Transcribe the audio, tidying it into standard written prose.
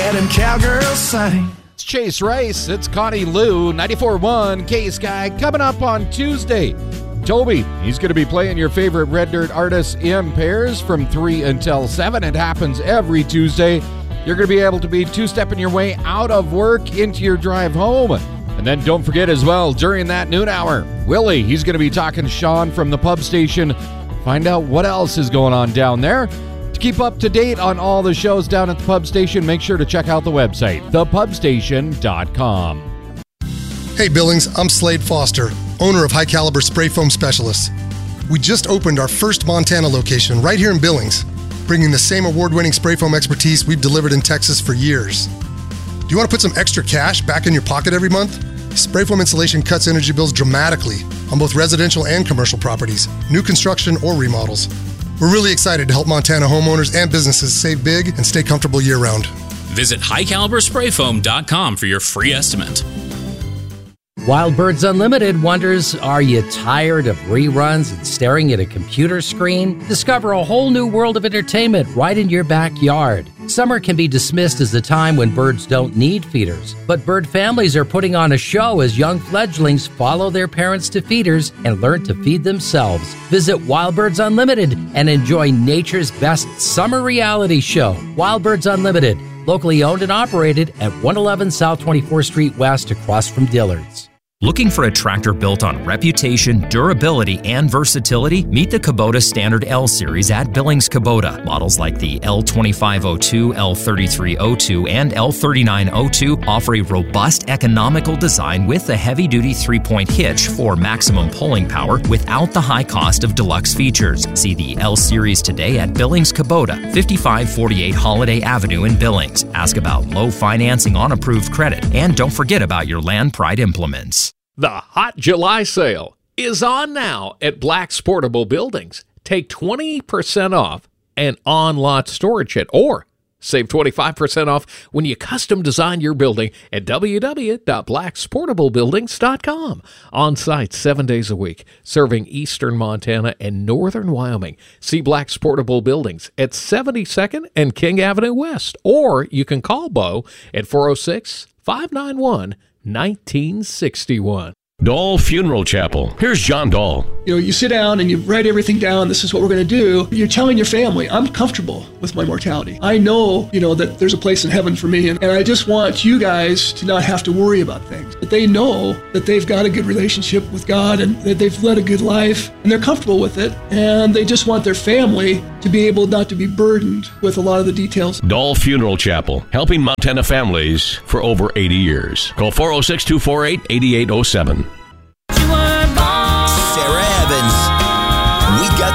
let them cowgirls sing. It's Chase Rice. It's Connie Lou. 94.1 K-Sky coming up on Tuesday. Toby, he's going to be playing your favorite Red Dirt artists in pairs from 3 until 7. It happens every Tuesday. You're going to be able to be two-stepping your way out of work into your drive home. And then don't forget as well, during that noon hour, Willie, he's going to be talking to Sean from the pub station. Find out what else is going on down there. To keep up to date on all the shows down at the pub station, make sure to check out the website, thepubstation.com. Hey Billings, I'm Slade Foster, owner of High Caliber Spray Foam Specialists. We just opened our first Montana location right here in Billings, bringing the same award-winning spray foam expertise we've delivered in Texas for years. Do you want to put some extra cash back in your pocket every month? Spray foam insulation cuts energy bills dramatically on both residential and commercial properties, new construction or remodels. We're really excited to help Montana homeowners and businesses save big and stay comfortable year-round. Visit highcalibersprayfoam.com for your free estimate. Wild Birds Unlimited wonders, are you tired of reruns and staring at a computer screen? Discover a whole new world of entertainment right in your backyard. Summer can be dismissed as the time when birds don't need feeders, but bird families are putting on a show as young fledglings follow their parents to feeders and learn to feed themselves. Visit Wild Birds Unlimited and enjoy nature's best summer reality show. Wild Birds Unlimited, locally owned and operated at 111 South 24th Street West across from Dillard's. Looking for a tractor built on reputation, durability, and versatility? Meet the Kubota Standard L Series at Billings Kubota. Models like the L2502, L3302, and L3902 offer a robust, economical design with a heavy-duty 3-point hitch for maximum pulling power without the high cost of deluxe features. See the L Series today at Billings Kubota, 5548 Holiday Avenue in Billings. Ask about low financing on approved credit, and don't forget about your Land Pride implements. The Hot July sale is on now at Black's Portable Buildings. Take 20% off an on-lot storage shed, or save 25% off when you custom design your building at www.blacksportablebuildings.com. On site 7 days a week, serving eastern Montana and northern Wyoming. See Black's Portable Buildings at 72nd and King Avenue West, or you can call Bo at 406-591-1961. Dahl Funeral Chapel. Here's John Dahl. You know, you sit down and you write everything down. This is what we're going to do. You're telling your family, I'm comfortable with my mortality. I know, that there's a place in heaven for me. And I just want you guys to not have to worry about things. That they know that they've got a good relationship with God and that they've led a good life and they're comfortable with it. And they just want their family to be able not to be burdened with a lot of the details. Dahl Funeral Chapel, helping Montana families for over 80 years. Call 406-248-8807.